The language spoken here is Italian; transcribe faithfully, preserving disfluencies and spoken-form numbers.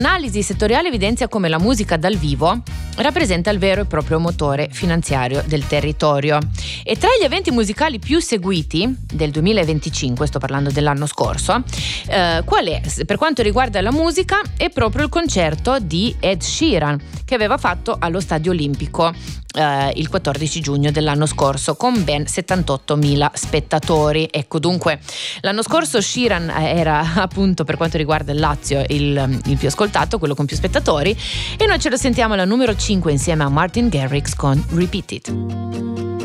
L'analisi settoriale evidenzia come la musica dal vivo rappresenta il vero e proprio motore finanziario del territorio. E tra gli eventi musicali più seguiti del duemilaventicinque, sto parlando dell'anno scorso, eh, qual è, per quanto riguarda la musica, è proprio il concerto di Ed Sheeran, che aveva fatto allo Stadio Olimpico eh, il quattordici giugno dell'anno scorso, con ben settantottomila spettatori. Ecco, dunque l'anno scorso Sheeran era appunto, per quanto riguarda il Lazio, il, il più ascoltato, quello con più spettatori, e noi ce lo sentiamo alla numero cinque insieme a Martin Garrix con Repeat It.